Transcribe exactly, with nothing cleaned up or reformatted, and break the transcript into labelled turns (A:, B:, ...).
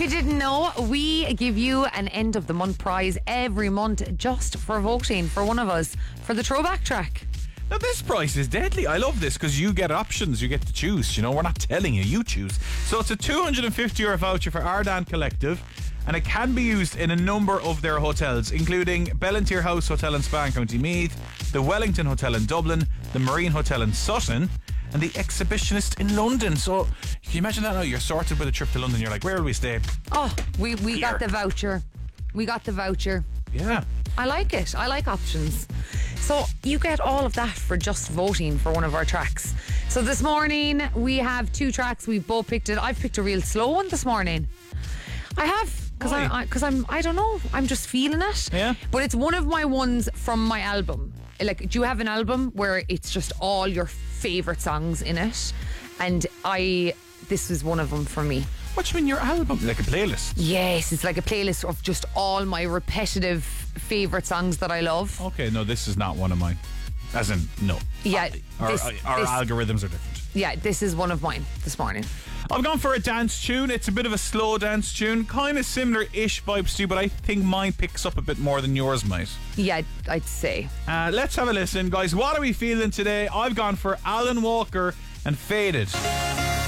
A: you didn't know, we give you an end of the month prize every month just for voting for one of us for the throwback track.
B: Now this price is deadly. I love this because you get options. You get to choose. You know, we're not telling you. You choose. So it's a two hundred fifty euro voucher for Ardan Collective, and it can be used in a number of their hotels, including Bellantier House Hotel and Spa in County Meath, the Wellington Hotel in Dublin, the Marine Hotel in Sutton, and the Exhibitionist in London. So can you imagine that now? You're sorted with a trip to London. You're like, where will we stay?
A: Oh, we, we
B: Here.
A: got the voucher. We got the voucher.
B: Yeah.
A: I like it. I like options. So you get all of that for just voting for one of our tracks. So this morning we have two tracks. We've both picked it. I've picked a real slow one this morning. I have. Because I, I, cause I'm, I don't know, I'm just feeling it.
B: Yeah.
A: But it's one of my ones from my album. Like, do you have an album where it's just all your favourite songs in it? And I, this is one of them for me.
B: What do you mean your album? Like a playlist?
A: Yes, it's like a playlist of just all my repetitive favourite songs that I love.
B: Okay, no, this is not one of mine. As in, no.
A: Yeah.
B: Our,
A: this,
B: our
A: this,
B: algorithms are different.
A: Yeah, this is one of mine this morning.
B: I've gone for a dance tune. It's a bit of a slow dance tune. Kind of similar-ish vibes to you, but I think mine picks up a bit more than yours might.
A: Yeah, I'd say.
B: Uh, let's have a listen, guys. What are we feeling today? I've gone for Alan Walker and Faded.